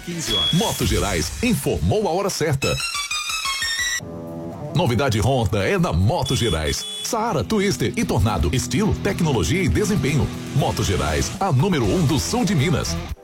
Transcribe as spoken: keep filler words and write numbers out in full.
quinze horas. Motos Gerais informou a hora certa. Novidade Honda é na Motos Gerais. Saara, Twister e Tornado. Estilo, tecnologia e desempenho. Motos Gerais, a número um do sul de Minas.